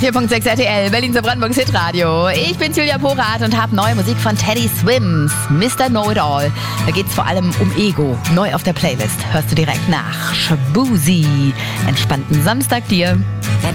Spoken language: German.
4.6 RTL, Berlin zur Brandenburgs Hitradio. Ich bin Julia Porath und habe neue Musik von Teddy Swims, Mr. Know-It-All. Da geht's vor allem um Ego. Neu auf der Playlist hörst du direkt nach. Shaboozey. Entspannten Samstag dir.